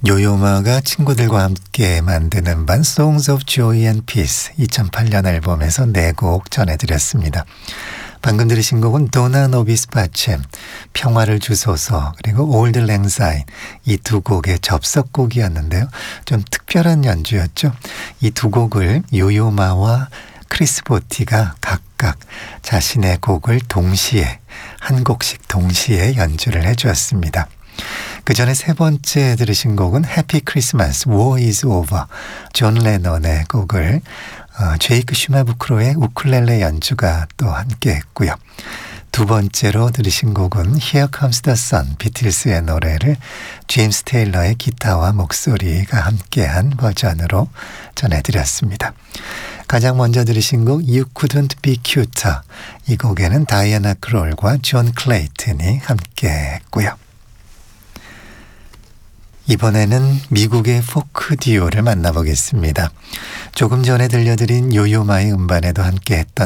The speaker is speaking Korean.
요요마가 친구들과 함께 만든 음반 Songs of Joy and Peace 2008년 앨범에서 4곡 전해드렸습니다. 방금 들으신 곡은 도나 노비스 바쳔, 평화를 주소서, 그리고 Old Lang Syne, 이 두 곡의 접속곡이었는데요. 좀 특별한 연주였죠. 이 두 곡을 요요마와 크리스 보티가 각각 자신의 곡을 동시에, 한 곡씩 동시에 연주를 해주었습니다. 그 전에 세 번째 들으신 곡은 해피 크리스마스, War is Over, 존 레논의 곡을 제이크 슈마부크로의 우쿨렐레 연주가 또 함께 했고요. 두 번째로 들으신 곡은 Here Comes the Sun, 비틀스의 노래를 제임스 테일러의 기타와 목소리가 함께한 버전으로 전해드렸습니다. 가장 먼저 들으신 곡 You Couldn't Be Cuter, 이 곡에는 다이애나 크롤과 존 클레이튼이 함께 했고요. 이번에는 미국의 포크 듀오를 만나보겠습니다. 조금 전에 들려드린 요요마의 음반에도 함께했던